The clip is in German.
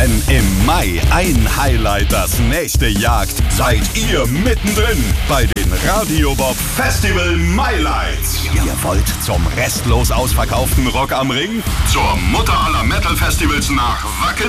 Wenn im Mai ein Highlight das nächste jagt, seid ihr mittendrin bei den Radio Bob Festival Mailights. Ihr wollt zum restlos ausverkauften Rock am Ring, zur Mutter aller Metal Festivals nach Wacken